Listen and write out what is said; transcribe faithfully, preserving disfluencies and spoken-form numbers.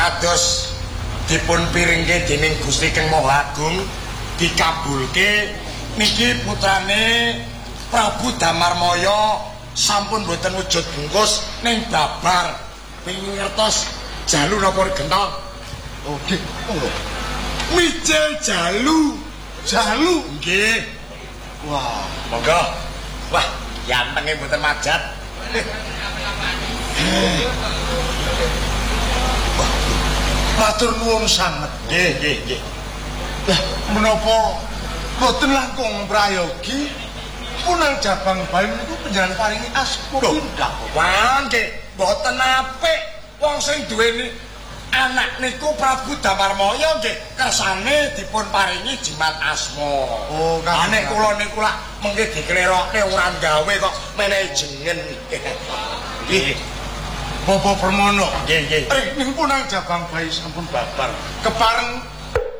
kados dipun piringke dening Gusti Kang Maha Agung dikabulke niki putrane Prabu Damarmaya sampun boten wujud bungkus ning babar pengin ngertos jalu napa gentong. Oh nggih monggo mijil jalu jalu nggih. Wah monggo. Wah gantenge boten majat. Matur nuwun sanget. Nggih, nggih, nggih. Lah menapa boten langkung prayogi punang Jabang Bayu niku panjenengan paringi asma pindah. Wah, nggih, boten apik wong sing duweni anak niku Prabu Damarmaya nggih kersane dipun paringi jimat asma. Oh, nek kula niku lak mengke diklerokne ora gawe kok menehi jengen. Nggih. Bapak Permono. Nggih, nggih. Eh niku punang Jabang Bayu sampun babar. Kepareng